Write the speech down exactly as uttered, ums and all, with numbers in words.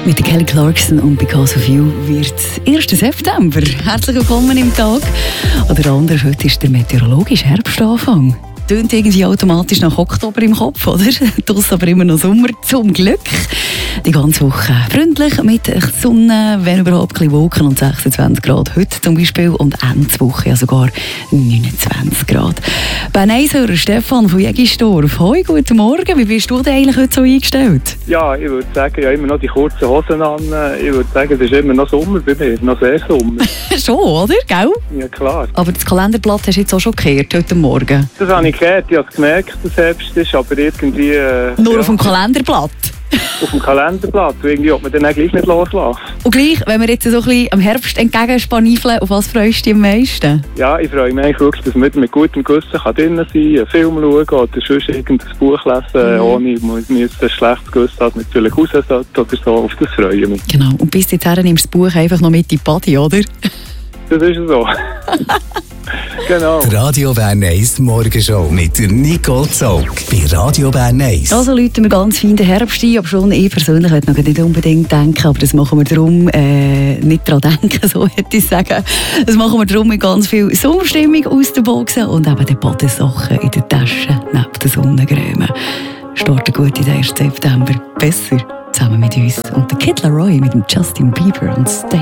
Mit Kelly Clarkson und Because of You wird es ersten September. Herzlich willkommen im Tag. Oder anders, heute ist der meteorologische Herbstanfang. Tönt irgendwie automatisch nach Oktober im Kopf, oder? Das aber immer noch Sommer, zum Glück. Die ganze Woche freundlich mit Sonne, wenn überhaupt ein bisschen Wolken und sechsundzwanzig Grad heute zum Beispiel. Und Ende Woche ja sogar neunundzwanzig Grad. Ben Eishörer, Stefan von Jägistorf. Hoi, guten Morgen. Wie bist du denn eigentlich heute so eingestellt? Ja, ich würde sagen, ja, immer noch die kurzen Hosen an. Ich würde sagen, es ist immer noch Sommer bei mir, noch sehr Sommer. Schon, oder? Gell? Ja, klar. Aber das Kalenderblatt hast du jetzt auch schon gehört, heute Morgen? Das habe ich gehört, ich habe gemerkt, dass es Herbst ist, aber irgendwie... Äh, Nur ja, auf dem Kalenderblatt? Auf dem Kalenderblatt, irgendwie hat man dann auch gleich nicht loslassen. Und gleich, wenn wir jetzt so ein bisschen am Herbst entgegenspaniefeln, auf was freust du dich am meisten? Ja, ich freue mich eigentlich wirklich, dass man mit gutem Gewissen drinnen sein kann, einen Film schauen oder sonst irgendein Buch lesen, mhm. ohne man müsste ein schlechtes Gewissen haben, nicht vielleicht raus sollte oder so. Auf das freue ich mich. Genau, und bis jetzt nimmst du das Buch einfach noch mit in die Body, oder? Das ist so. Genau. Die Radio Bern eins Morgenshow mit der Nicole Zog bei Radio Bern eins. Also läuten wir ganz fein den Herbst ein, aber schon ich persönlich würde noch nicht unbedingt denken, aber das machen wir darum, äh, nicht daran denken, so hätte ich sagen. Das machen wir darum mit ganz viel Sommerstimmung aus der Boxen und eben den Badesachen in der Tasche neben der Sonnencreme. Starten gut in den ersten September. Besser zusammen mit uns und der Kid Laroi mit dem Justin Bieber und Stay.